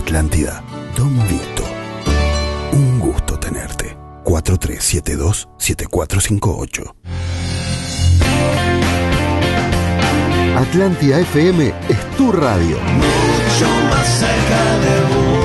Atlántida, Don Vito. Un gusto tenerte. 4372-7458. Atlántida FM es tu radio. Mucho más cerca de vos.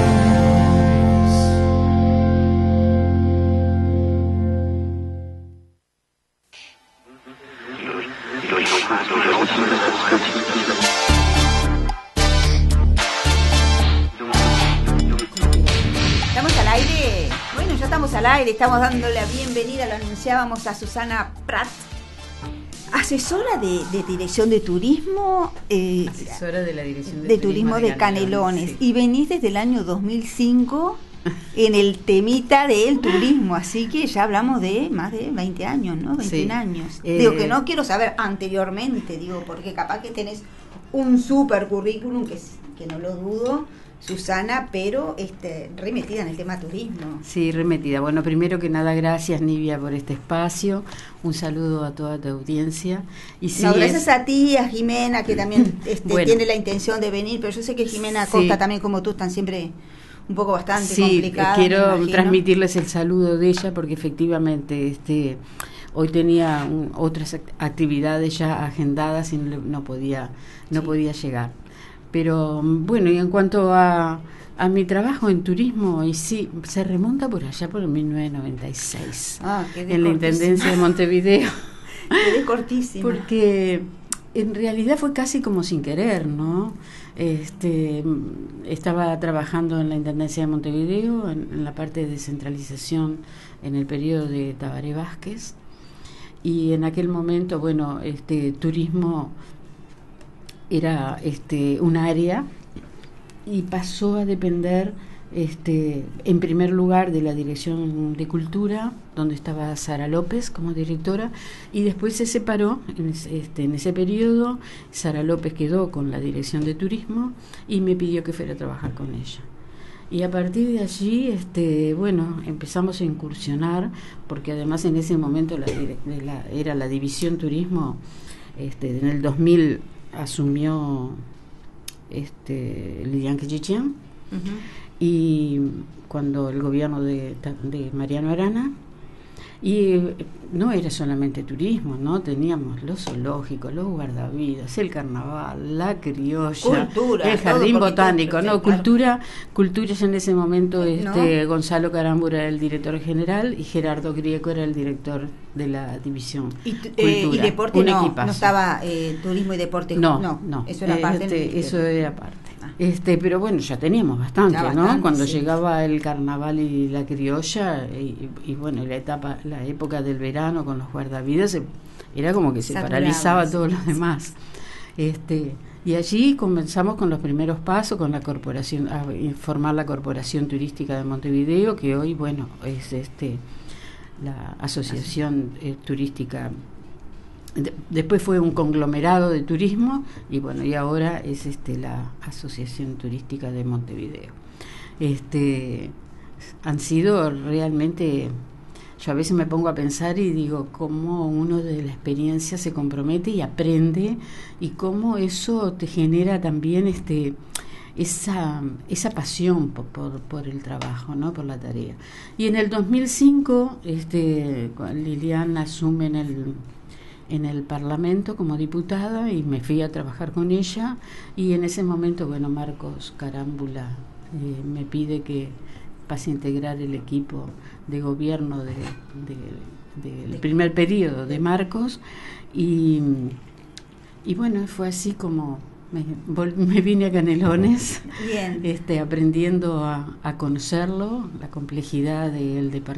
¿Estamos al aire? Bueno, ya estamos al aire. Estamos dándole la bienvenida, lo anunciábamos, a Susana Prat, asesora de dirección de turismo, asesora de la dirección de turismo de Canelones, sí. Y venís desde el año 2005 en el temita del turismo, así que ya hablamos de más de 20 años, ¿no? 21 sí. años. Digo que no quiero saber anteriormente, porque capaz que tenés un super currículum, que no lo dudo, Susana, pero remetida en el tema turismo. Sí, remetida. Bueno, primero que nada, gracias, Nivia, por este espacio. Un saludo a toda tu audiencia. Y sí, gracias a ti y a Jimena, que también bueno, tiene la intención de venir, pero yo sé que Jimena Costa también, como tú, están siempre un poco bastante complicadas. Sí, quiero transmitirles el saludo de ella, porque efectivamente hoy tenía otras actividades ya agendadas y no podía llegar. Pero bueno, y en cuanto a mi trabajo en turismo, y sí, se remonta por allá por 1996, en la Intendencia de Montevideo. Quedé cortísima. Porque en realidad fue casi como sin querer, ¿no? Estaba trabajando en la Intendencia de Montevideo, en la parte de descentralización en el periodo de Tabaré Vázquez, y en aquel momento, bueno, turismo era un área y pasó a depender en primer lugar de la Dirección de Cultura, donde estaba Sara López como directora, y después se separó en ese periodo. Sara López quedó con la Dirección de Turismo y me pidió que fuera a trabajar con ella. Y a partir de allí, bueno, empezamos a incursionar, porque además en ese momento era la División Turismo. En el 2000 asumió Lilian Quechichian, y cuando el gobierno de Mariano Arana, y no era solamente turismo, ¿no? Teníamos los zoológicos, los guardavidas, el carnaval, la criolla, cultura, el jardín botánico, ¿no? Cultura ya en ese momento, Gonzalo Carambura era el director general y Gerardo Grieco era el director de la división Cultura. Y deporte no estaba, turismo y deporte no, eso era parte eso era parte. Pero bueno, ya teníamos bastante, ¿no? Cuando llegaba el carnaval y la criolla y bueno, la época del verano con los guardavidas, era como que se paralizaba todo lo demás. Y allí comenzamos con los primeros pasos, con la corporación, a formar la Corporación Turística de Montevideo, que hoy, bueno, es la Asociación Turística. Después fue un conglomerado de turismo y bueno, y ahora es la Asociación Turística de Montevideo. Han sido realmente, yo a veces me pongo a pensar y digo cómo uno de la experiencia se compromete y aprende, y cómo eso te genera también esa pasión por el trabajo, ¿no? Por la tarea. Y en el 2005 Lilian asume en el Parlamento como diputada y me fui a trabajar con ella, y en ese momento, bueno, Marcos Carámbula me pide que pase a integrar el equipo de gobierno del primer periodo de Marcos, y bueno, fue así como me vine a Canelones. Bien. Aprendiendo a conocerlo, la complejidad del departamento